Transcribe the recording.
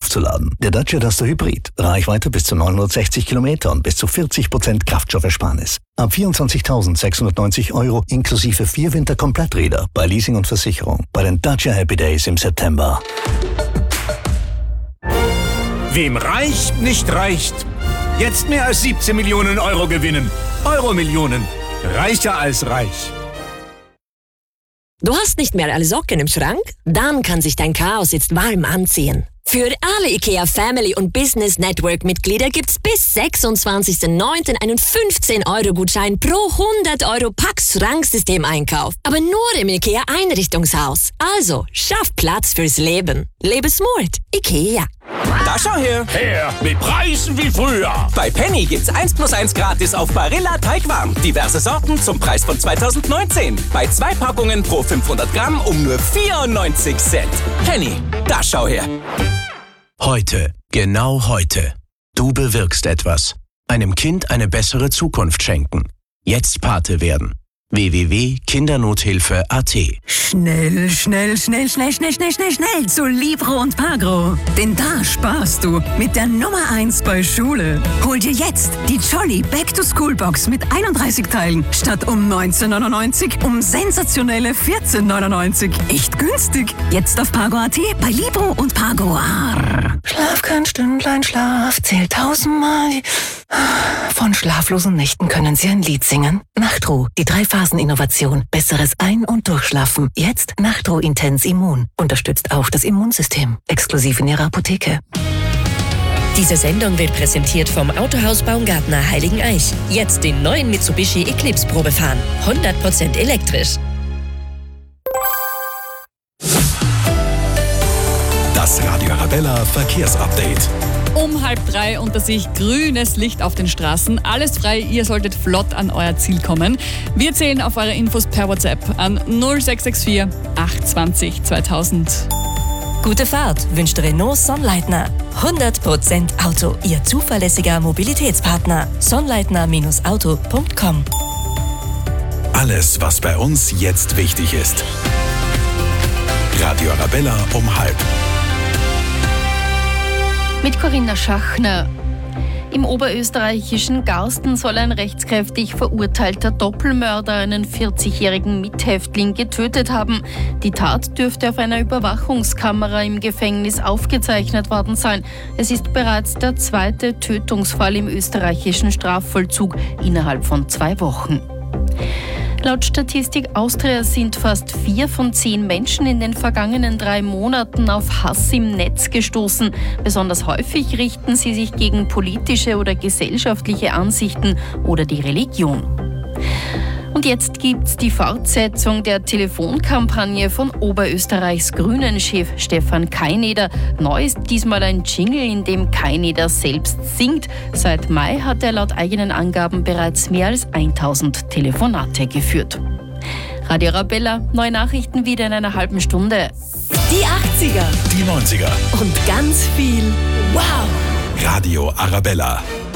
aufzuladen. Der Dacia Duster Hybrid. Reichweite bis zu 960 Kilometer und bis zu 40% Kraftstoffersparnis. Ab 24.690 € inklusive 4 Winterkompletträder bei Leasing und Versicherung. Bei den Dacia Happy Days im September. Wem Reich nicht reicht. Jetzt mehr als 17 Millionen Euro gewinnen. Euro-Millionen. Reicher als reich. Du hast nicht mehr alle Socken im Schrank? Dann kann sich dein Chaos jetzt warm anziehen. Für alle IKEA Family und Business Network Mitglieder gibt's bis 26.09. einen 15-Euro-Gutschein pro 100 € Pax-Schranksystem-Einkauf. Aber nur im IKEA Einrichtungshaus. Also, schaff Platz fürs Leben. Lebe smart. IKEA. Da schau her! Her mit Preisen wie früher. Bei Penny gibt's 1+1 gratis auf Barilla Teigwaren. Diverse Sorten zum Preis von 2019. Bei 2 Packungen pro 500 Gramm um nur 94 Cent. Penny, da schau her! Heute, genau heute. Du bewirkst etwas. Einem Kind eine bessere Zukunft schenken. Jetzt Pate werden. www.kindernothilfe.at. Schnell zu Libro und Pagro. Denn da sparst du mit der Nummer 1 bei Schule. Hol dir jetzt die Jolly Back-to-School-Box mit 31 Teilen statt um 19,99 um sensationelle 14,99. Echt günstig. Jetzt auf Pagro.at bei Libro und Pagro. Schlaf kein Stündlein, Schlaf zählt 1000-mal. Von schlaflosen Nächten können Sie ein Lied singen. Nachtruh, die 3-Phasen-Innovation. Besseres Ein- und Durchschlafen. Jetzt Nachtruh Intens Immun. Unterstützt auch das Immunsystem. Exklusiv in Ihrer Apotheke. Diese Sendung wird präsentiert vom Autohaus Baumgartner Heiligeneich. Jetzt den neuen Mitsubishi Eclipse Probe fahren. 100% elektrisch. Das Radio Arabella Verkehrsupdate. Um 2:30 unter sich grünes Licht auf den Straßen. Alles frei, ihr solltet flott an euer Ziel kommen. Wir zählen auf eure Infos per WhatsApp an 0664 820 2000. Gute Fahrt wünscht Renault Sonnleitner. 100% Auto, ihr zuverlässiger Mobilitätspartner. Sonnleitner-auto.com. Alles, was bei uns jetzt wichtig ist. Radio Arabella um 12:30. Mit Corinna Schachner. Im oberösterreichischen Garsten soll ein rechtskräftig verurteilter Doppelmörder einen 40-jährigen Mithäftling getötet haben. Die Tat dürfte auf einer Überwachungskamera im Gefängnis aufgezeichnet worden sein. Es ist bereits der 2. Tötungsfall im österreichischen Strafvollzug innerhalb von 2 Wochen. Laut Statistik Austria sind fast 4 von 10 Menschen in den vergangenen 3 Monaten auf Hass im Netz gestoßen. Besonders häufig richten sie sich gegen politische oder gesellschaftliche Ansichten oder die Religion. Und jetzt gibt's die Fortsetzung der Telefonkampagne von Oberösterreichs Grünen-Chef Stefan Kaineder. Neu ist diesmal ein Jingle, in dem Kaineder selbst singt. Seit Mai hat er laut eigenen Angaben bereits mehr als 1000 Telefonate geführt. Radio Arabella, neue Nachrichten wieder in einer halben Stunde. Die 80er. Die 90er. Und ganz viel Wow. Radio Arabella.